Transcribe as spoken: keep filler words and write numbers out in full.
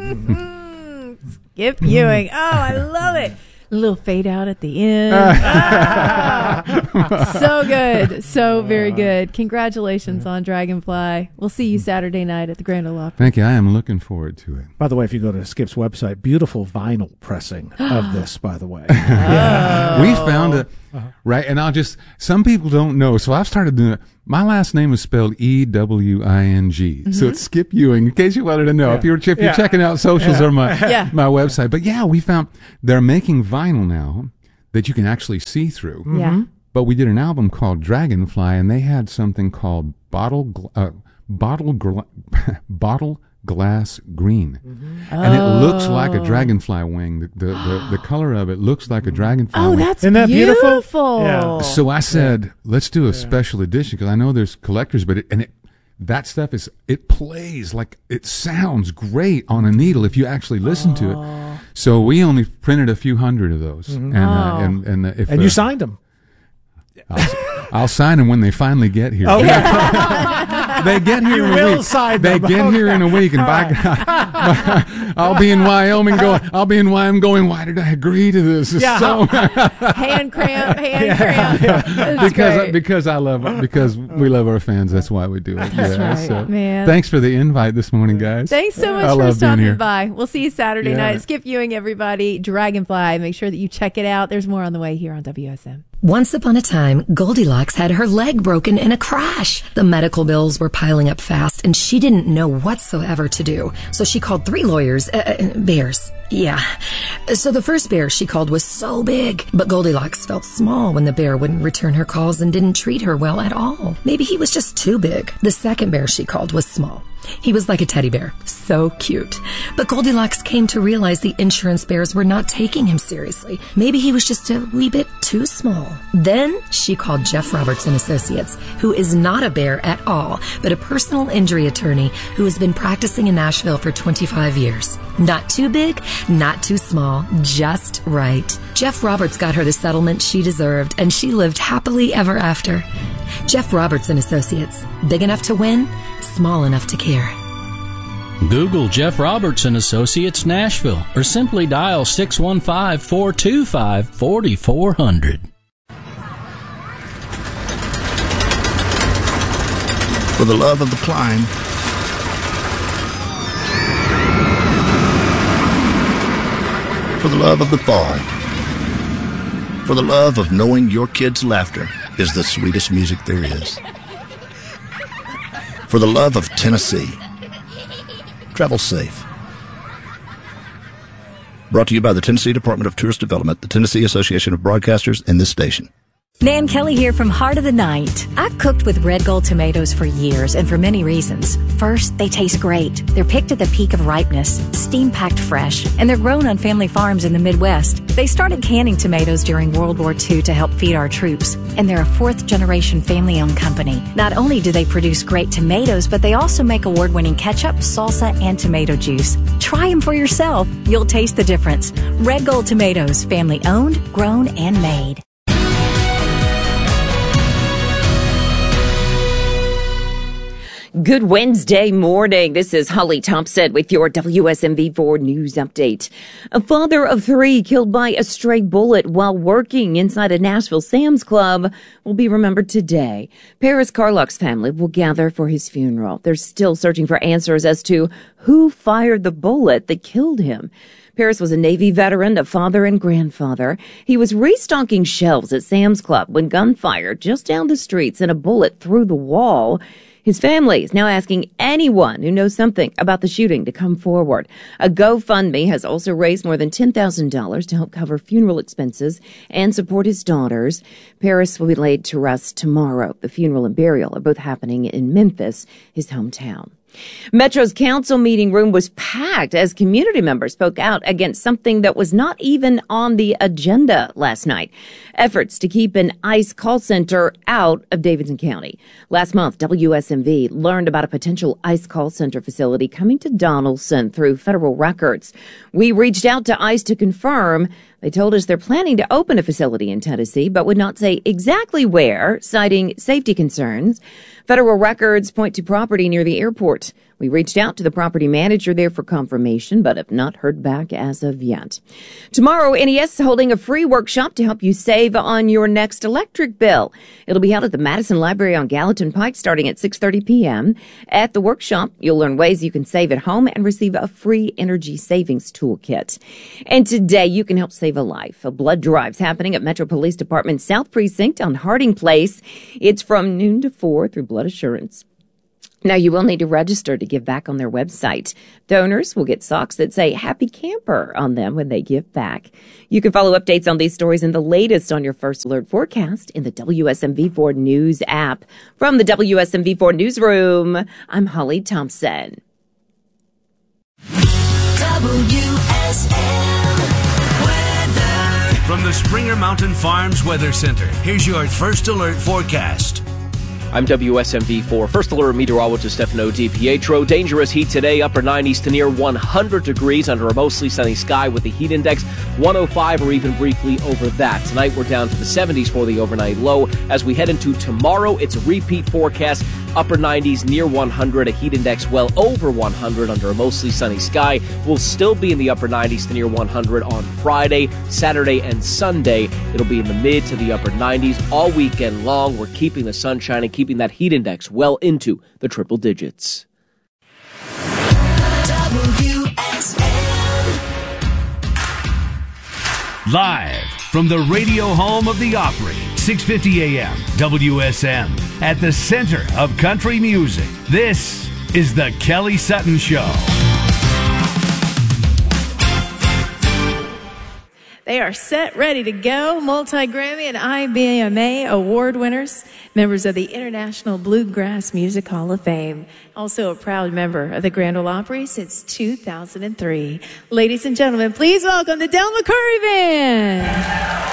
Skip Ewing. Oh, I love it. A little fade out at the end. Ah, so good. So very good. Congratulations on Dragonfly. We'll see you Saturday night at the Grand Ole Opry. Thank you. I am looking forward to it. By the way, if you go to Skip's website, beautiful vinyl pressing of this, by the way. Yeah. We found it, right? And I'll just, some people don't know, so I've started doing it. My last name is spelled E W I N G. Mm-hmm. So it's Skip Ewing, in case you wanted to know. Yeah. If you're, if you're yeah. checking out socials yeah. or my, yeah. my website. But yeah, we found they're making vinyl now that you can actually see through. Mm-hmm. Yeah. But we did an album called Dragonfly, and they had something called Bottle gl- uh, bottle gl- Bottle Glass Green. Mm-hmm. And oh. it looks like a dragonfly wing. The, the, the, the color of it looks like a dragonfly oh, wing. Oh, that's Isn't that beautiful. beautiful? Yeah. So I said, let's do a yeah. special edition, because I know there's collectors, but it, and it, that stuff is, it plays like, it sounds great on a needle if you actually listen oh. to it. So we only printed a few hundred of those. Mm-hmm. And, oh. uh, and, and, uh, if, and uh, you signed them. I'll, I'll sign them when they finally get here. Okay. They get here you in a will week. Sign they them. get Okay. here in a week, and by God, I'll be in Wyoming going. I'll be in Wyoming going. Why did I agree to this? It's yeah. so hand cramp, hand yeah. cramp. Yeah. Because great. because I love because we love our fans. That's why we do it. That's yeah, right, so. man. Thanks for the invite this morning, guys. Thanks so much I for stopping here. by. We'll see you Saturday yeah. night. Skip Ewing, everybody. Dragonfly. Make sure that you check it out. There's more on the way here on W S M. Once upon a time, Goldilocks had her leg broken in a crash. The medical bills were piling up fast, and she didn't know whatsoever to do. So she called three lawyers, uh, bears. Yeah. So the first bear she called was so big, but Goldilocks felt small when the bear wouldn't return her calls and didn't treat her well at all. Maybe he was just too big. The second bear she called was small. He was like a teddy bear, so cute. But Goldilocks came to realize the insurance bears were not taking him seriously. Maybe he was just a wee bit too small. Then she called Jeff Roberts and Associates, who is not a bear at all, but a personal injury attorney who has been practicing in Nashville for twenty-five years. Not too big, not too small, just right. Jeff Roberts got her the settlement she deserved, and she lived happily ever after. Jeff Roberts and Associates. Big enough to win, small enough to care. Google Jeff Roberts and Associates Nashville, or simply dial six one five, four two five, four four zero zero. For the love of the climb, for the love of the fall, for the love of knowing your kids' laughter is the sweetest music there is. For the love of Tennessee. Travel safe. Brought to you by the Tennessee Department of Tourist Development, the Tennessee Association of Broadcasters, and this station. Nan Kelly here from Heart of the Night. I've cooked with Red Gold tomatoes for years and for many reasons. First, they taste great. They're picked at the peak of ripeness, steam-packed fresh, and they're grown on family farms in the Midwest. They started canning tomatoes during World War Two to help feed our troops, and they're a fourth-generation family-owned company. Not only do they produce great tomatoes, but they also make award-winning ketchup, salsa, and tomato juice. Try them for yourself. You'll taste the difference. Red Gold tomatoes, family-owned, grown, and made. Good Wednesday morning. This is Holly Thompson with your W S M V four News Update. A father of three killed by a stray bullet while working inside a Nashville Sam's Club will be remembered today. Paris Carlock's family will gather for his funeral. They're still searching for answers as to who fired the bullet that killed him. Paris was a Navy veteran, a father and grandfather. He was restocking shelves at Sam's Club when gunfire just down the street sent a bullet through the wall. His family is now asking anyone who knows something about the shooting to come forward. A GoFundMe has also raised more than ten thousand dollars to help cover funeral expenses and support his daughters. Paris will be laid to rest tomorrow. The funeral and burial are both happening in Memphis, his hometown. Metro's council meeting room was packed as community members spoke out against something that was not even on the agenda last night. Efforts to keep an ICE call center out of Davidson County. Last month, W S M V learned about a potential ICE call center facility coming to Donaldson through federal records. We reached out to ICE to confirm. They told us they're planning to open a facility in Tennessee, but would not say exactly where, citing safety concerns. Federal records point to property near the airport. We reached out to the property manager there for confirmation, but have not heard back as of yet. Tomorrow, N E S is holding a free workshop to help you save on your next electric bill. It'll be held at the Madison Library on Gallatin Pike starting at six thirty p.m. At the workshop, you'll learn ways you can save at home and receive a free energy savings toolkit. And today, you can help save a life. A blood drive's happening at Metro Police Department South Precinct on Harding Place. It's from noon to four through Blood Assurance. Now, you will need to register to give back on their website. Donors will get socks that say Happy Camper on them when they give back. You can follow updates on these stories and the latest on your First Alert forecast in the W S M V four News app. From the W S M V four Newsroom, I'm Holly Thompson. W S M weather. From the Springer Mountain Farms Weather Center, here's your First Alert forecast. I'm W S M V four First Alert meteorologist Stefano DiPietro. Dangerous heat today, upper nineties to near one hundred degrees under a mostly sunny sky with the heat index one oh five or even briefly over that. Tonight we're down to the seventies for the overnight low. As we head into tomorrow, it's a repeat forecast. Upper nineties near one hundred, a heat index well over one hundred under a mostly sunny sky. We'll still be in the upper nineties to near one hundred on Friday, Saturday, and Sunday. It'll be in the mid to the upper nineties all weekend long. We're keeping the sun shining, keeping that heat index well into the triple digits. W S M. Live from the radio home of the Opry, six fifty A M, W S M, at the center of country music. This is the Kelly Sutton Show. They are set, ready to go. Multi-Grammy and I B M A award winners, members of the International Bluegrass Music Hall of Fame. Also a proud member of the Grand Ole Opry since two thousand three. Ladies and gentlemen, please welcome the Del McCoury Band.